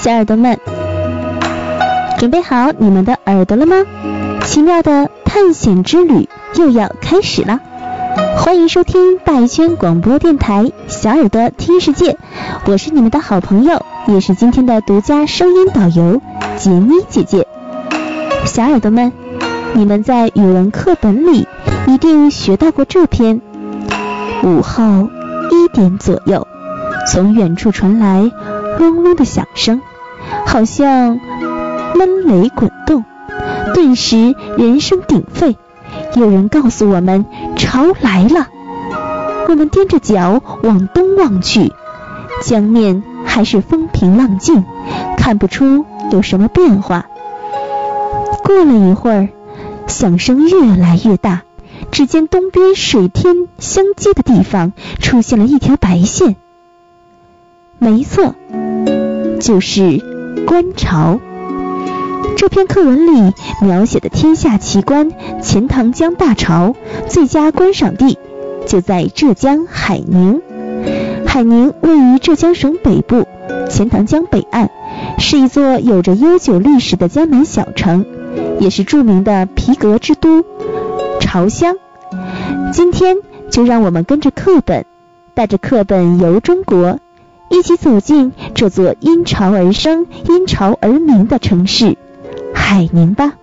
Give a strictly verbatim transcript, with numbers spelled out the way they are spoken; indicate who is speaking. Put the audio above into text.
Speaker 1: 小耳朵们，准备好你们的耳朵了吗？奇妙的探险之旅又要开始了，欢迎收听大圈广播电台小耳朵听世界，我是你们的好朋友，也是今天的独家声音导游杰妮姐姐。小耳朵们，你们在语文课本里一定学到过这篇。午后一点左右，从远处传来隆隆的响声，好像闷雷滚动，顿时人声鼎沸。有人告诉我们潮来了，我们踮着脚往东望去，江面还是风平浪静，看不出有什么变化。过了一会儿，响声越来越大，只见东边水天相接的地方出现了一条白线。没错，就是观潮。这篇课文里描写的天下奇观钱塘江大潮，最佳观赏地就在浙江海宁。海宁位于浙江省北部，钱塘江北岸，是一座有着悠久历史的江南小城，也是著名的皮革之都潮乡。今天就让我们跟着课本，带着课本游中国，一起走进这座因潮而生、因潮而名的城市海宁吧。